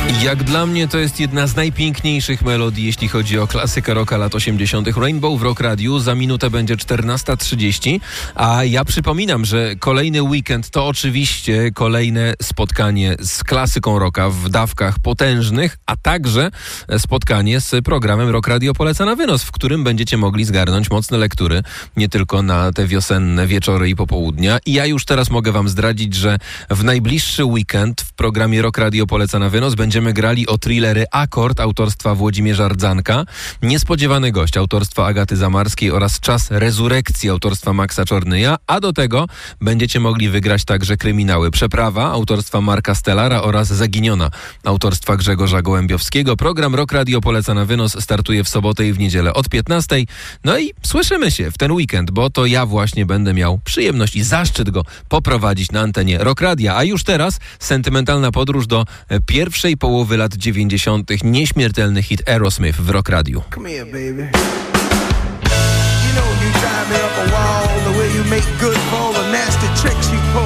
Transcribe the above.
Jak dla mnie to jest jedna z najpiękniejszych melodii, jeśli chodzi o klasykę rocka lat 80. Rainbow w Rock Radiu. Za minutę będzie 14:30, a ja przypominam, że kolejny weekend to oczywiście kolejne spotkanie z klasyką rocka w dawkach potężnych, a także spotkanie z programem Rock Radio Poleca na wynos, w którym będziecie mogli zgarnąć mocne lektury, nie tylko na te wiosenne wieczory i popołudnia. I ja już teraz mogę wam zdradzić, że w najbliższy weekend w programie Rock Radio Poleca na wynos będziemy grali o thrillery Akord autorstwa Włodzimierza Rdzanka, Niespodziewany gość autorstwa Agaty Zamarskiej oraz Czas rezurekcji autorstwa Maxa Czornyja, a do tego będziecie mogli wygrać także kryminały Przeprawa autorstwa Marka Stellara oraz Zaginiona autorstwa Grzegorza Gołębiowskiego. Program Rock Radio Poleca na wynos startuje w sobotę i w niedzielę od 15:00. No i słyszymy się w ten weekend, bo to ja właśnie będę miał przyjemność i zaszczyt go poprowadzić na antenie Rock Radia. A już teraz sentymentalna podróż do pierwszej połowy lat 90. Nieśmiertelny hit Aerosmith w Rock Radiu. Come here, baby. You know you drive me up a wall.